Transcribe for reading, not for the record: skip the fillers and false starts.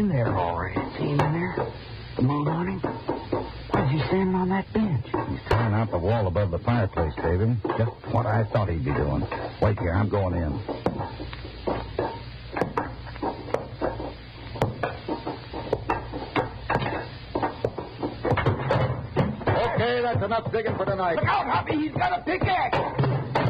in there all right. See him in there? The moon on him? Why's he standing on that bench? He's tearing out the wall above the fireplace, David. Just what I thought he'd be doing. Wait here, I'm going in. Okay, that's enough digging for tonight. Look out, Hoppy, he's got a pickaxe.